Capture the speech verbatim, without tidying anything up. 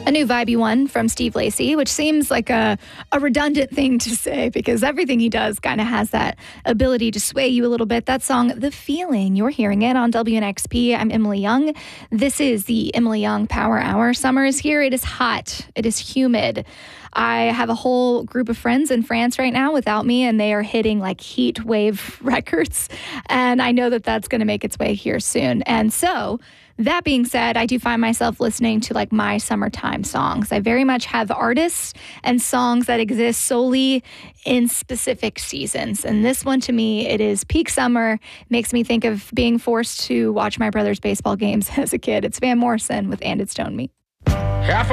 a new vibey one from Steve Lacy, which seems like a, a redundant thing to say because everything he does kind of has that ability to sway you a little bit. That song, The Feeling, you're hearing it on W N X P. I'm Emily Young. This is the Emily Young Power Hour. Summer is here. It is hot. It is humid. I have a whole group of friends in France right now without me, and they are hitting like heat wave records. And I know that that's going to make its way here soon. And so that being said, I do find myself listening to like my summertime songs. I very much have artists and songs that exist solely in specific seasons. And this one to me, it is peak summer. Makes me think of being forced to watch my brother's baseball games as a kid. It's Van Morrison with And It Stoned Me. Half